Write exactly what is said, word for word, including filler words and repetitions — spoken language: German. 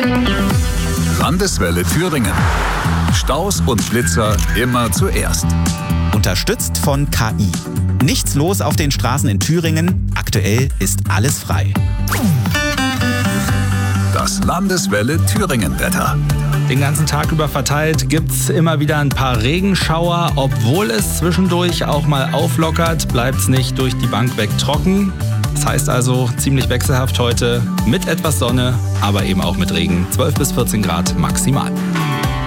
Landeswelle Thüringen. Staus und Blitzer immer zuerst. Unterstützt von K I. Nichts los auf den Straßen in Thüringen. Aktuell ist alles frei. Das Landeswelle Thüringen-Wetter. Den ganzen Tag über verteilt gibt's immer wieder ein paar Regenschauer. Obwohl es zwischendurch auch mal auflockert, bleibt's nicht durch die Bank weg trocken. Das heißt also ziemlich wechselhaft heute mit etwas Sonne, aber eben auch mit Regen. zwölf bis vierzehn Grad maximal.